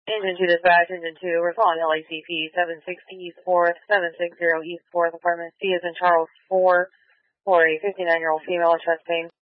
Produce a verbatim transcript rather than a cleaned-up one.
Engine two dispatch, engine two, we're calling L A C P seven sixty East fourth, seven sixty East fourth, apartment C is in Charles four, for a fifty-nine-year-old female with chest pain.